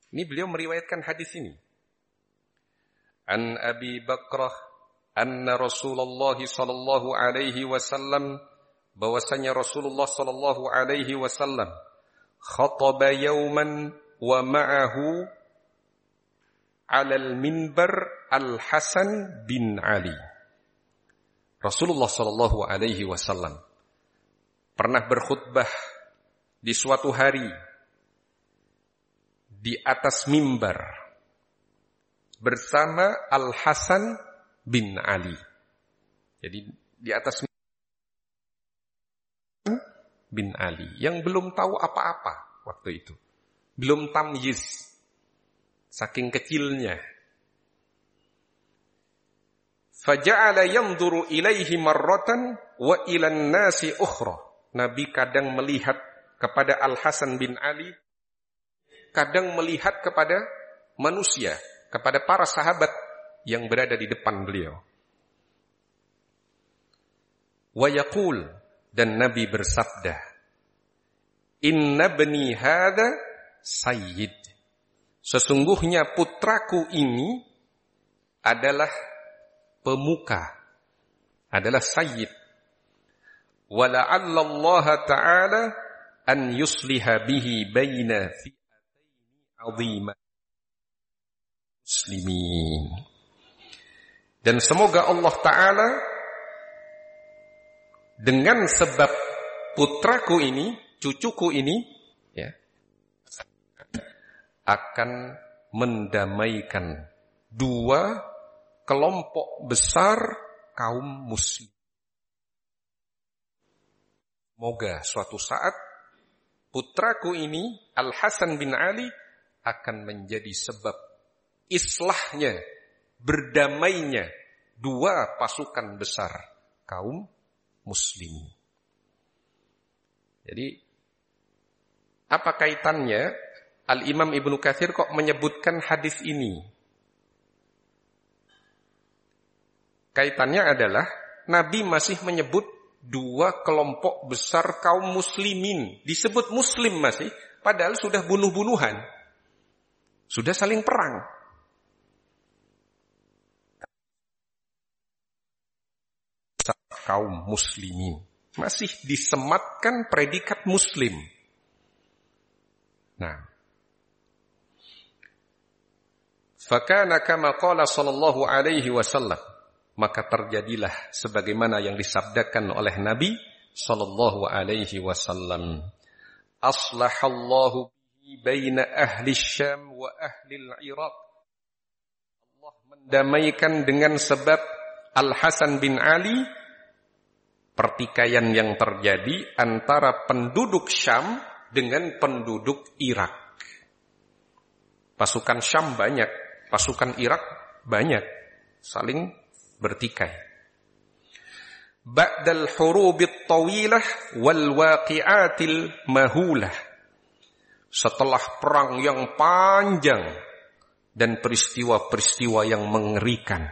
Ini beliau meriwayatkan hadis ini. An Abi Bakrah anna Rasulullah sallallahu alaihi wasallam, bahwasanya Rasulullah sallallahu alaihi wasallam khataba yawman wa ma'ahu 'alal minbar Al-Hasan bin Ali. Rasulullah sallallahu alaihi wasallam pernah berkhutbah di suatu hari di atas mimbar bersama Al-Hasan bin Ali. Jadi di atas bin Ali yang belum tahu apa-apa waktu itu. Belum tamyiz. Saking kecilnya. Faja'ala yanzuru ilaihi marratan wa ilan nasi ukhra. Nabi kadang melihat kepada Al-Hasan bin Ali, kadang melihat kepada manusia, kepada para sahabat yang berada di depan beliau. Wa yaqul, dan Nabi bersabda, inna bani hadha sayyid. Sesungguhnya putraku ini adalah pemuka, adalah sayyid. Wa la'alla Allah ta'ala an yusliha bihi baina fi'ataini 'azima muslimin. Dan semoga Allah Ta'ala dengan sebab putraku ini, cucuku ini, ya, akan mendamaikan dua kelompok besar kaum muslim. Semoga suatu saat putraku ini, Al-Hasan bin Ali, akan menjadi sebab islahnya, berdamainya dua pasukan besar kaum muslim. Jadi, apa kaitannya Al-Imam Ibnu Katsir kok menyebutkan hadis ini? Kaitannya adalah Nabi masih menyebut dua kelompok besar kaum muslimin. Disebut muslim masih, padahal sudah bunuh-bunuhan. Sudah saling perang. Kaum muslimin. Masih disematkan predikat muslim. Nah. Fakana kama qala sallallahu alaihi wasallam. Maka terjadilah sebagaimana yang disabdakan oleh Nabi sallallahu alaihi wasallam. Aslahallahu bihi baina ahli Syam wa ahli al-Iraq. Allah mendamaikan dengan sebab Al-Hasan bin Ali pertikaian yang terjadi antara penduduk Syam dengan penduduk Irak. Pasukan Syam banyak, pasukan Irak banyak, saling bertikai. Ba'dal hurubit tawilah wal waqi'atil mahulah. Setelah perang yang panjang dan peristiwa-peristiwa yang mengerikan.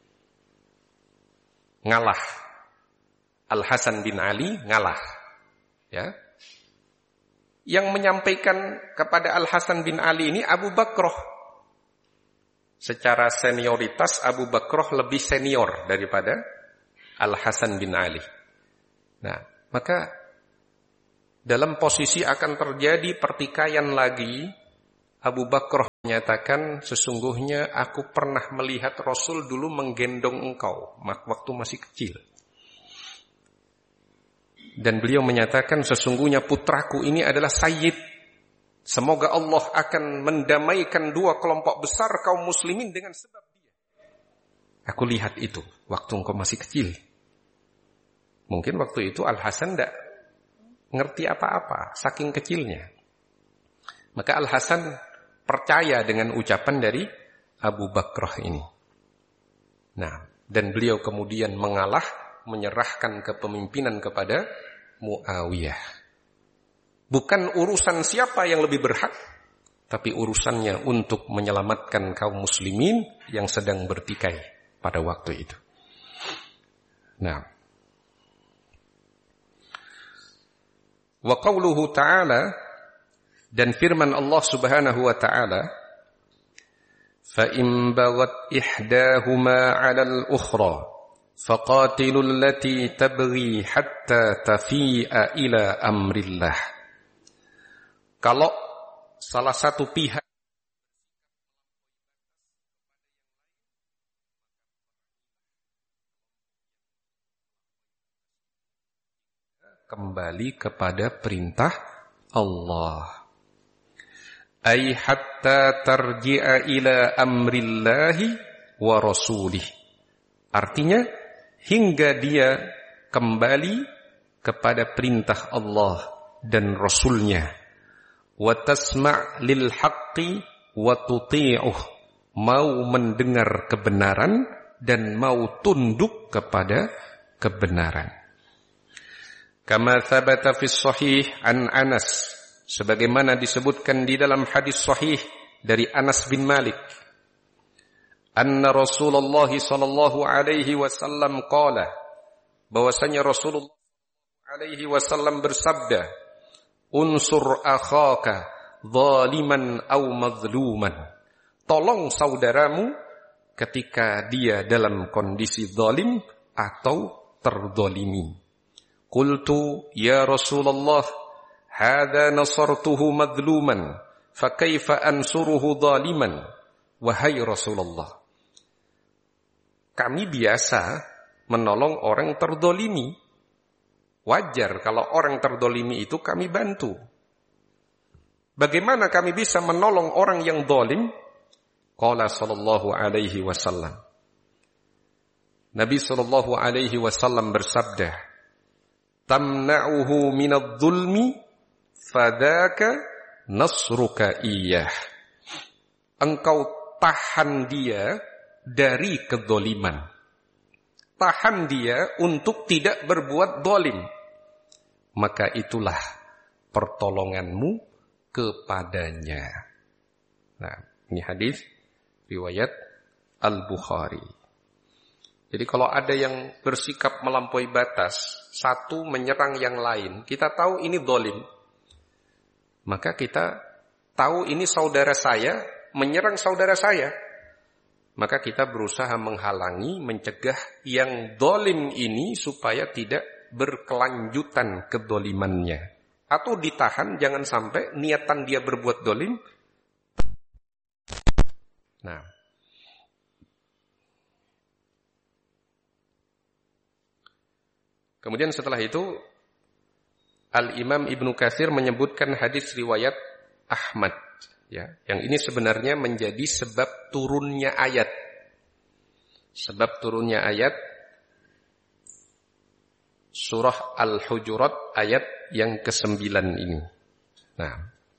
Ngalah. Al-Hasan bin Ali ngalah. Ya. Yang menyampaikan kepada Al-Hasan bin Ali ini Abu Bakrah. Secara senioritas Abu Bakrah lebih senior daripada Al-Hasan bin Ali. Nah, maka dalam posisi akan terjadi pertikaian lagi, Abu Bakrah menyatakan, sesungguhnya aku pernah melihat Rasul dulu menggendong engkau waktu masih kecil. Dan beliau menyatakan, sesungguhnya putraku ini adalah sayyid. Semoga Allah akan mendamaikan dua kelompok besar kaum muslimin dengan sebab dia. Aku lihat itu waktu engkau masih kecil. Mungkin waktu itu Al-Hasan tidak ngerti apa-apa, saking kecilnya. Maka Al-Hasan percaya dengan ucapan dari Abu Bakrah ini. Nah, dan beliau kemudian mengalah, menyerahkan kepemimpinan kepada Muawiyah. Bukan urusan siapa yang lebih berhak, tapi urusannya untuk menyelamatkan kaum muslimin yang sedang bertikai pada waktu itu. Nah, wa qauluhu ta'ala, dan firman Allah Subhanahu wa ta'ala, فإن بغت إحداهما على الأخرى فقاتلوا التي تبغي حتى تفيء إلى أمر الله. Kalau salah satu pihak kembali kepada perintah Allah. Ay hatta tarji'a ila amrillahi wa rasulih. Artinya, hingga dia kembali kepada perintah Allah dan Rasulnya. Wa tasma' lil haqqi wa tuti'uh. Mau mendengar kebenaran dan mau tunduk kepada kebenaran. Kama thabata fi sahih an Anas, sebagaimana disebutkan di dalam hadis sahih dari Anas bin Malik, anna Rasulullah sallallahu alaihi wasallam qala, bahwasanya Rasulullah alaihi wasallam bersabda, unsur akhaka zaliman aw mazluman. Tolong saudaramu ketika dia dalam kondisi zalim atau terdolimi. Qultu ya Rasulullah, hadza nasartuhu madluman, fa kaifa ansuruhu zaliman? Wahai Rasulullah, kami biasa menolong orang terdolimi. Wajar kalau orang terdolimi itu kami bantu. Bagaimana kami bisa menolong orang yang zalim? Qala sallallahu alaihi wasallam. Nabi sallallahu alaihi wasallam bersabda, tamna'uhu minadh-dhulmi fadaka nasruka iyah. Engkau tahan dia dari kedzaliman. Tahan dia untuk tidak berbuat zalim. Maka itulah pertolonganmu kepadanya. Nah, ini hadis riwayat Al-Bukhari. Jadi kalau ada yang bersikap melampaui batas, satu menyerang yang lain, kita tahu ini zalim. Maka kita tahu ini saudara saya menyerang saudara saya. Maka kita berusaha menghalangi, mencegah yang zalim ini supaya tidak berkelanjutan kedzalimannya. Atau ditahan, jangan sampai niatan dia berbuat zalim. Nah, kemudian setelah itu Al-Imam Ibnu Katsir menyebutkan hadis riwayat Ahmad, ya, yang ini sebenarnya menjadi sebab turunnya ayat. Sebab turunnya ayat surah Al-Hujurat ayat yang ke-9 ini. Nah,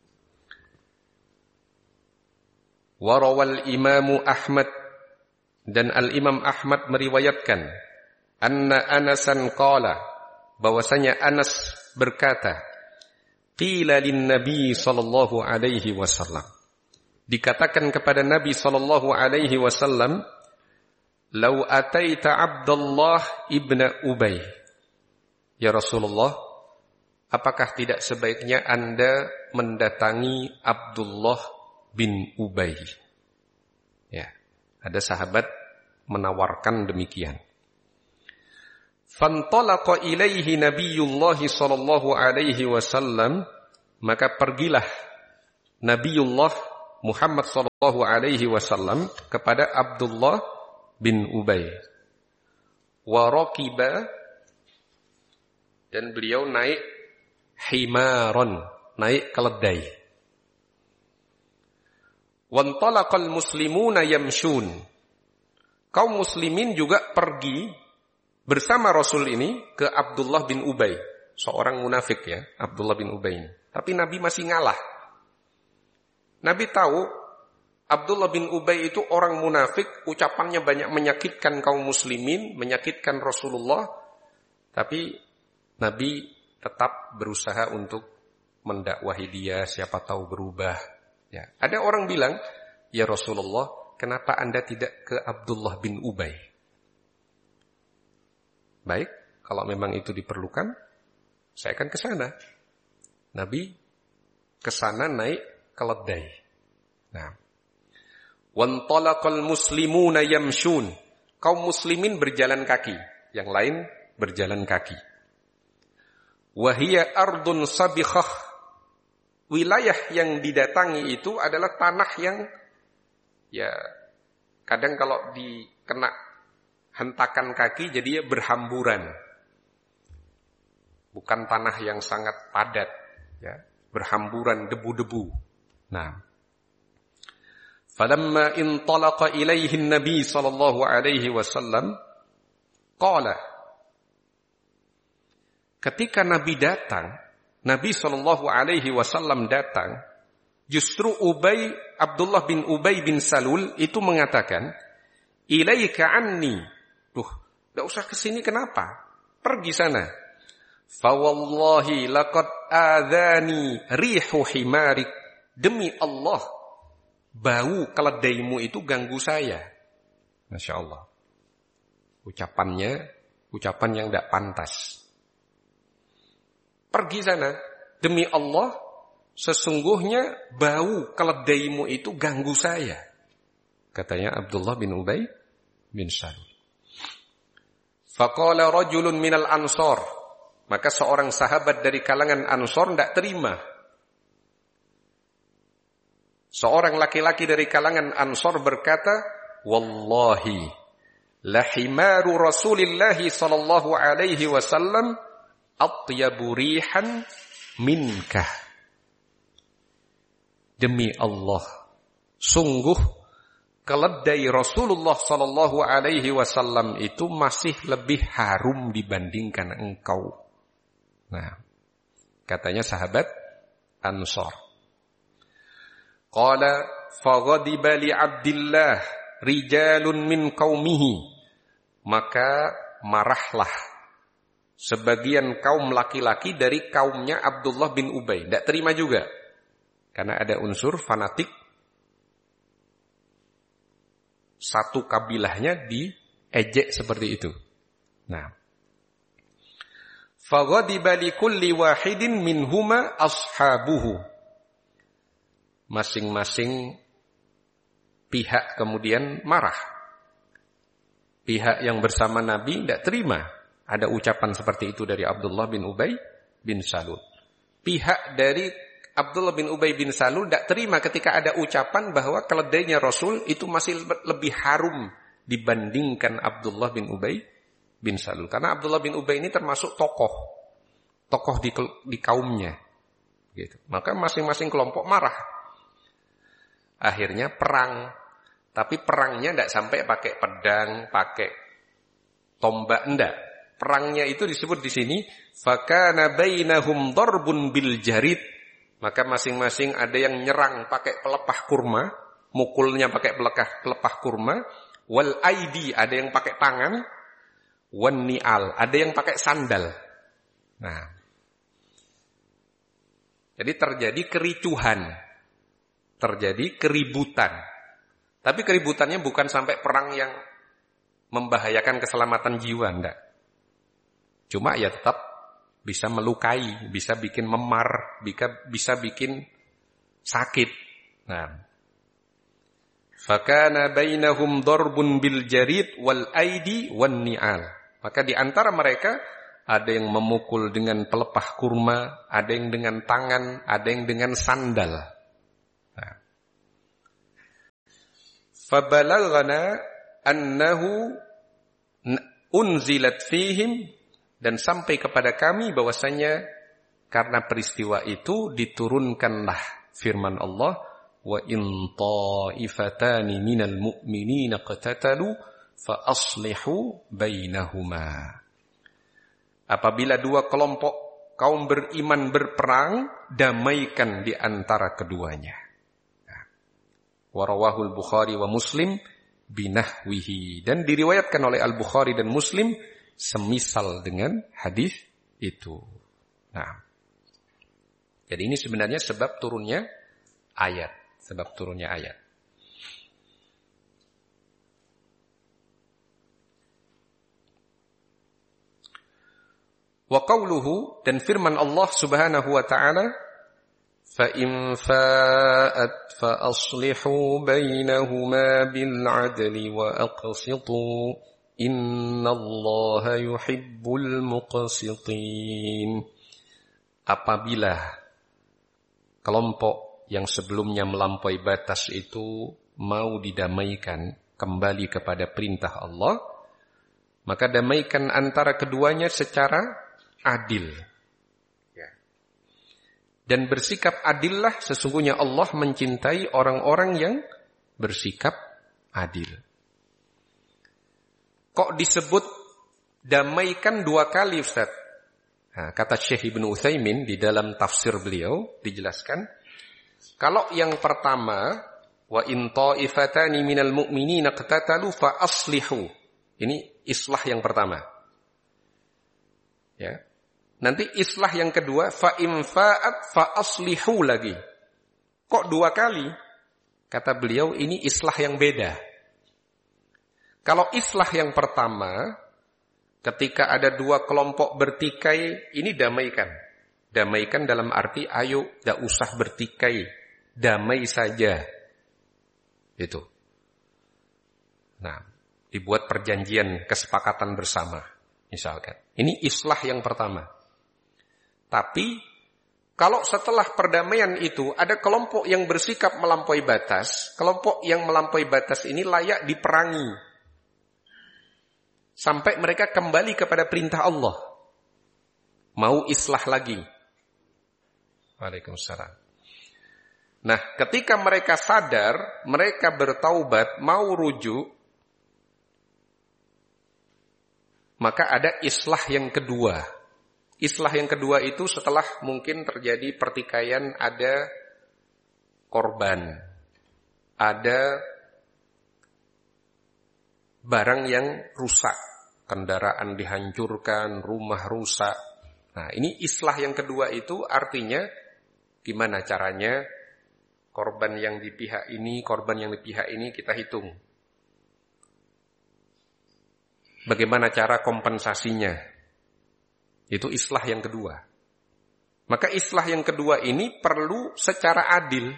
warawal Imamu Ahmad, dan Al-Imam Ahmad meriwayatkan, anna Anasan qala, bahwasanya Anas berkata, qila lin Nabi sallallahu alaihi wasallam, dikatakan kepada Nabi sallallahu alaihi wasallam, lau ataita Abdullah ibna Ubay, ya Rasulullah, apakah tidak sebaiknya Anda mendatangi Abdullah bin Ubay? Ya, ada sahabat menawarkan demikian. Fantalaqa ilaihi Nabiyullah sallallahu alaihi wasallam, maka pergilah Nabiullah Muhammad sallallahu alaihi wasallam kepada Abdullah bin Ubay. Wa raqiba, dan beliau naik himaron, naik keledai. Wantalaqal muslimuna yamshun, kaum muslimin juga pergi bersama Rasul ini ke Abdullah bin Ubay, seorang munafik ya, Abdullah bin Ubay ini. Tapi Nabi masih ngalah. Nabi tahu Abdullah bin Ubay itu orang munafik, ucapannya banyak menyakitkan kaum muslimin, menyakitkan Rasulullah. Tapi Nabi tetap berusaha untuk mendakwahi dia, siapa tahu berubah. Ya, ada orang bilang, ya Rasulullah, kenapa Anda tidak ke Abdullah bin Ubay? Baik, kalau memang itu diperlukan, saya akan ke sana. Nabi ke sana naik keledai. Nah, Wantalaqal muslimuna yamshun. Kaum muslimin berjalan kaki, yang lain berjalan kaki. Wa hiya ardun sabikhah. Wilayah yang didatangi itu adalah tanah yang ya kadang kalau dikena hentakan kaki jadi berhamburan. Bukan tanah yang sangat padat, ya, berhamburan debu-debu. Nah, falamma intalaqa ilaihi an-nabi sallallahu alaihi wasallam qala. Ketika Nabi datang, Nabi sallallahu alaihi wasallam datang, justru Abdullah bin Ubay bin Salul itu mengatakan, "Ilaika anni." Duh, enggak usah ke sini kenapa? Pergi sana. Fa wallahi laqad adzani rihu himarik. Demi Allah, bau keledaimu itu ganggu saya. Masya Allah. Ucapan yang tidak pantas. Pergi sana. Demi Allah, sesungguhnya bau keledaimu itu ganggu saya. Katanya Abdullah bin Ubay bin Salul. Faqala rajulun minal ansor. Maka seorang sahabat dari kalangan Ansor tidak terima. Seorang laki-laki dari kalangan Ansor berkata, "Wallahi, lahimaru Rasulillah sallallahu alaihi wasallam atyabu rihan minkah." Demi Allah, sungguh keledai Rasulullah sallallahu alaihi wasallam itu masih lebih harum dibandingkan engkau. Nah, katanya sahabat Ansor. Qala faghadiba li Abdillah rijalun min qaumihi. Maka marahlah sebagian kaum laki-laki dari kaumnya Abdullah bin Ubay. Tidak terima juga. Karena ada unsur fanatik. Satu kabilahnya diejek seperti itu. Nah, faghadiba likulli wahidin minhuma ashabuhu. Masing-masing pihak kemudian marah. Pihak yang bersama Nabi tidak terima ada ucapan seperti itu dari Abdullah bin Ubay bin Salul. Pihak dari Abdullah bin Ubay bin Salul tidak terima ketika ada ucapan bahwa keledainya Rasul itu masih lebih harum dibandingkan Abdullah bin Ubay bin Salul. Karena Abdullah bin Ubay ini termasuk tokoh di kaumnya. Gitu. Maka masing-masing kelompok marah. Akhirnya perang. Tapi perangnya tidak sampai pakai pedang, pakai tombak, enggak. Perangnya itu disebut di sini, fakana bainahum darbun bil jarid. Maka masing-masing ada yang nyerang pakai pelepah kurma, mukulnya pakai pelepah kurma, wal aidi ada yang pakai tangan, wan ni'al, ada yang pakai sandal. Nah, jadi terjadi kericuhan, terjadi keributan. Tapi keributannya bukan sampai perang yang membahayakan keselamatan jiwa, enggak. Cuma ya tetap bisa melukai, bisa bikin memar, bisa bikin sakit. Nah, fakana bainahum darbun bil jarid wal aidi wan ni'al. Maka di antara mereka ada yang memukul dengan pelepah kurma, ada yang dengan tangan, ada yang dengan sandal. Nah. Fabalaghana annahu unzilat fihim, dan sampai kepada kami bahwasanya karena peristiwa itu diturunkanlah firman Allah, wa in ta'ifatani minal mu'minina qatatalu fa aslihu bainahuma. Apabila dua kelompok kaum beriman berperang, damaikan di antara keduanya. Wa rawahul Bukhari wa Muslim binahwihi, dan diriwayatkan oleh Al-Bukhari dan Muslim semisal dengan hadis itu. Nah, jadi ini sebenarnya sebab turunnya ayat. Wa qawluhu, dan firman Allah Subhanahu wa ta'ala, فَإِنْ فَاءَتْ فَأَصْلِحُوا بَيْنَهُمَا بِالْعَدْلِ وَأَقْسِطُوا إِنَّ اللَّهَ يُحِبُّ الْمُقْسِطِينَ. Apabila kelompok yang sebelumnya melampaui batas itu mau didamaikan kembali kepada perintah Allah, maka damaikan antara keduanya secara adil. Dan bersikap adillah, sesungguhnya Allah mencintai orang-orang yang bersikap adil. Kok disebut damaikan dua kali, Ustaz? Nah, kata Syekh Ibnu Utsaimin di dalam tafsir beliau dijelaskan, kalau yang pertama, wa in ta'ifatani minal mu'minina qatatalu fa aslihu. Ini islah yang pertama. Ya. Nanti islah yang kedua, fa in fa'at fa aslihu lagi. Kok dua kali? Kata beliau, ini islah yang beda. Kalau islah yang pertama, ketika ada dua kelompok bertikai, ini damaikan. Damaikan dalam arti, ayo, tidak usah bertikai. Damai saja. Itu. Nah, dibuat perjanjian, kesepakatan bersama. Misalkan. Ini islah yang pertama. Tapi, kalau setelah perdamaian itu, ada kelompok yang bersikap melampaui batas, kelompok yang melampaui batas ini layak diperangi. Sampai mereka kembali kepada perintah Allah. Mau islah lagi. Waalaikumsalam. Nah, ketika mereka sadar, mereka bertaubat, mau rujuk, maka ada islah yang kedua. Islah yang kedua itu setelah mungkin terjadi pertikaian, ada korban, ada barang yang rusak, kendaraan dihancurkan, rumah rusak. Nah, ini islah yang kedua itu artinya gimana caranya korban yang di pihak ini, korban yang di pihak ini kita hitung. Bagaimana cara kompensasinya? Itu islah yang kedua. Maka islah yang kedua ini perlu secara adil.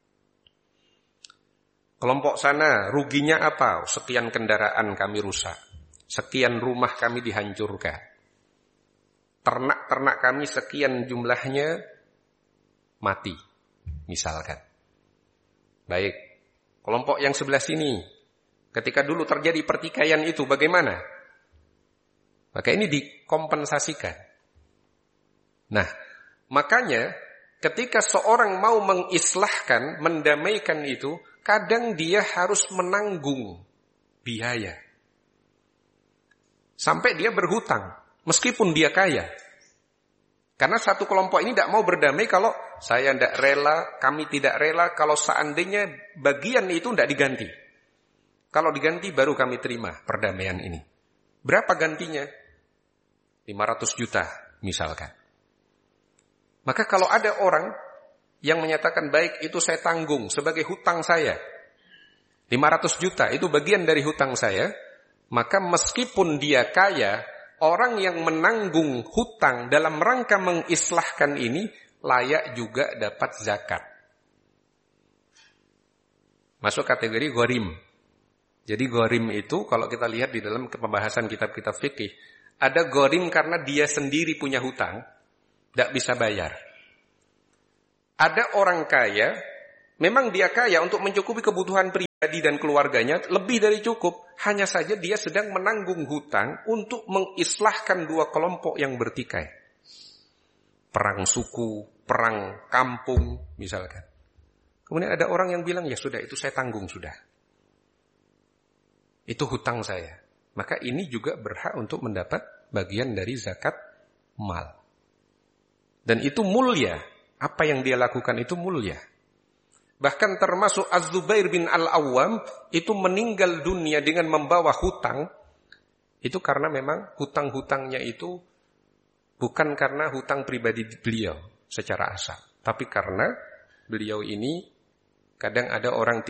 Kelompok sana ruginya apa? Sekian kendaraan kami rusak. Sekian rumah kami dihancurkan. Ternak-ternak kami sekian jumlahnya mati. Misalkan. Baik. Kelompok yang sebelah sini. Ketika dulu terjadi pertikaian itu bagaimana? Maka ini dikompensasikan. Nah, makanya ketika seorang mau mengislahkan, mendamaikan itu, kadang dia harus menanggung biaya. Sampai dia berhutang, meskipun dia kaya. Karena satu kelompok ini tidak mau berdamai kalau saya tidak rela, kami tidak rela, kalau seandainya bagian itu tidak diganti. Kalau diganti baru kami terima perdamaian ini. Berapa gantinya? 500 juta misalkan. Maka kalau ada orang yang menyatakan baik itu saya tanggung sebagai hutang saya. 500 juta itu bagian dari hutang saya. Maka meskipun dia kaya, orang yang menanggung hutang dalam rangka mengislahkan ini layak juga dapat zakat. Masuk kategori gharim. Jadi gharim itu kalau kita lihat di dalam pembahasan kitab-kitab fikih, ada gharim karena dia sendiri punya hutang, tidak bisa bayar. Ada orang kaya, memang dia kaya untuk mencukupi kebutuhan pribadi dan keluarganya, lebih dari cukup. Hanya saja dia sedang menanggung hutang untuk mengislahkan dua kelompok yang bertikai. Perang suku, perang kampung, misalkan. Kemudian ada orang yang bilang, ya sudah itu saya tanggung sudah. Itu hutang saya. Maka ini juga berhak untuk mendapat bagian dari zakat mal. Dan itu mulia. Apa yang dia lakukan itu mulia. Bahkan termasuk Az-Zubair bin Al-Awwam itu meninggal dunia dengan membawa hutang. Itu karena memang hutang-hutangnya itu bukan karena hutang pribadi beliau secara asal. Tapi karena beliau ini kadang ada orang